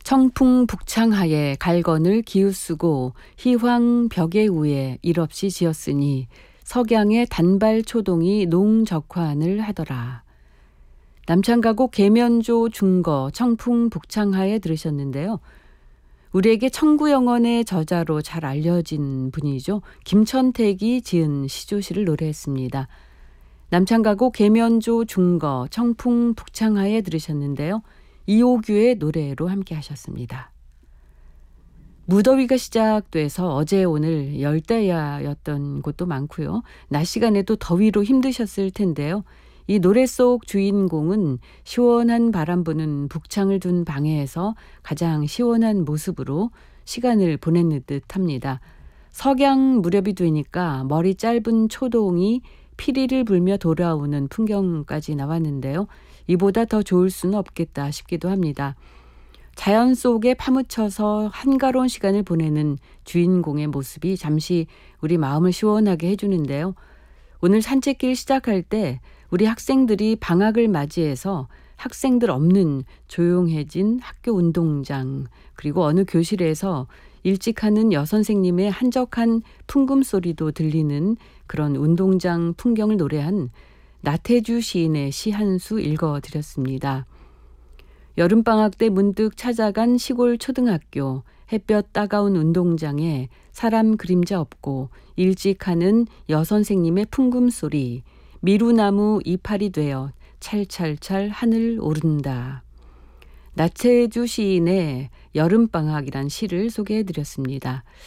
청풍 북창하에 갈건을 기우쓰고 희황 벽에 우에 일없이 지었으니 석양의 단발 초동이 농적환을 하더라. 남창가곡 계면조 중거 청풍 북창하에 들으셨는데요. 우리에게 청구영원의 저자로 잘 알려진 분이죠. 김천택이 지은 시조시를 노래했습니다. 남창가곡 계면조 중거 청풍 북창하에 들으셨는데요. 이호규의 노래로 함께 하셨습니다. 무더위가 시작돼서 어제 오늘 열대야였던 곳도 많고요. 낮 시간에도 더위로 힘드셨을 텐데요. 이 노래 속 주인공은 시원한 바람 부는 북창을 둔 방에서 가장 시원한 모습으로 시간을 보내는 듯합니다. 석양 무렵이 되니까 머리 짧은 초동이 피리를 불며 돌아오는 풍경까지 나왔는데요. 이보다 더 좋을 수는 없겠다 싶기도 합니다. 자연 속에 파묻혀서 한가로운 시간을 보내는 주인공의 모습이 잠시 우리 마음을 시원하게 해주는데요. 오늘 산책길 시작할 때 우리 학생들이 방학을 맞이해서 학생들 없는 조용해진 학교 운동장 그리고 어느 교실에서 일찍 하는 여선생님의 한적한 풍금 소리도 들리는 그런 운동장 풍경을 노래한 나태주 시인의 시 한 수 읽어드렸습니다. 여름방학 때 문득 찾아간 시골 초등학교, 햇볕 따가운 운동장에 사람 그림자 없고 일찍 하는 여선생님의 풍금소리, 미루나무 이파리 되어 찰찰찰 하늘 오른다. 나태주 시인의 여름방학이란 시를 소개해드렸습니다.